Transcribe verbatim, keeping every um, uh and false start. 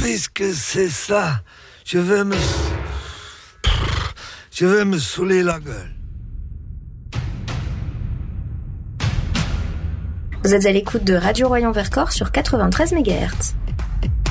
puisque c'est ça, je vais me... Je vais me saouler la gueule. Vous êtes à l'écoute de Radio Royan Vercors sur quatre-vingt-treize mégahertz.